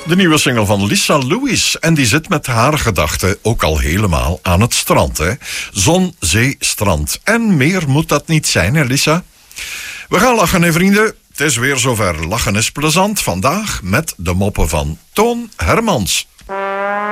De nieuwe single van Lisa Lewis. En die zit met haar gedachten ook al helemaal aan het strand. Hè? Zon, zee, strand. En meer moet dat niet zijn, hè Lisa? We gaan lachen, hè vrienden. Het is weer zover. Lachen is plezant. Vandaag met de moppen van Toon Hermans.